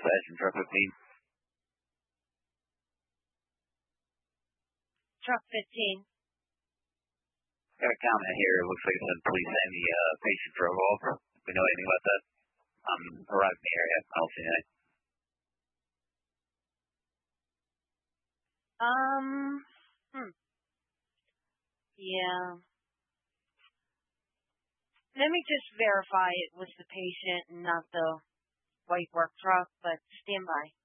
Sebastian, truck 15. Truck 15. Got a comment here. It looks like it said police and the patient drove off. Do we know anything about that? Arrived in the area. I don't see anything. Yeah. Let me just verify it was the patient and not the white work truck, but stand by.